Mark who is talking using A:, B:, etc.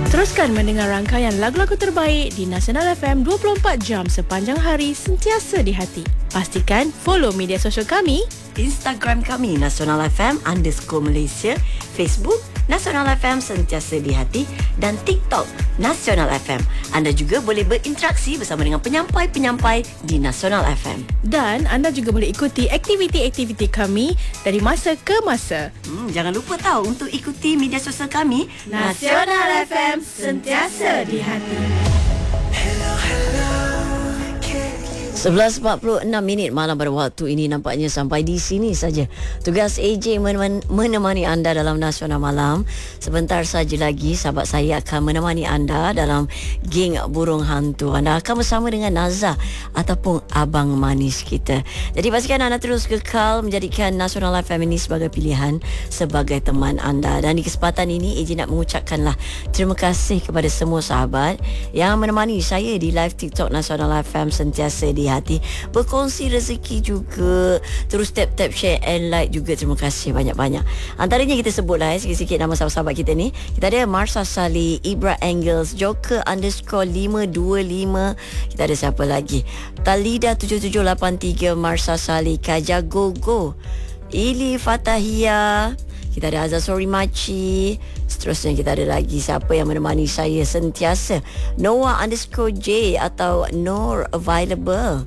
A: Teruskan mendengar rangkaian lagu-lagu terbaik di Nasional FM 24 jam sepanjang hari, sentiasa di hati. Pastikan follow media sosial kami,
B: Instagram kami nasionalfm_Malaysia, Facebook Nasional FM sentiasa di hati dan TikTok Nasional FM. Anda juga boleh berinteraksi bersama dengan penyampai-penyampai di Nasional FM.
A: dan anda juga boleh ikuti aktiviti-aktiviti kami dari masa ke masa.
B: Jangan lupa tahu untuk ikuti media sosial kami
A: Nasional FM sentiasa di hati.
B: 11.46 malam pada waktu ini. Nampaknya sampai di sini saja tugas AJ menemani anda dalam Nasional Malam. Sebentar saja lagi sahabat saya akan menemani anda dalam geng burung hantu. Anda akan bersama dengan Nazah ataupun abang manis kita. Jadi pastikan anda terus kekal menjadikan Nasional FM ini sebagai pilihan, sebagai teman anda. Dan di kesempatan ini AJ nak mengucapkanlah terima kasih kepada semua sahabat yang menemani saya di live TikTok Nasional FM sentiasa di hati, berkongsi rezeki juga, terus tap share and like juga. Terima kasih banyak-banyak. Antaranya kita sebutlah sikit-sikit nama sahabat-sahabat kita ni. Kita ada Marsha Salih, Ibra Angels, Joker _525. Kita ada siapa lagi? Talida 7783, Marsha Salih, Kaja Gogo, Ili Fatahia. Kita ada Azasori Maci. Seterusnya kita ada lagi siapa yang menemani saya sentiasa, Noah _J atau Nor Available.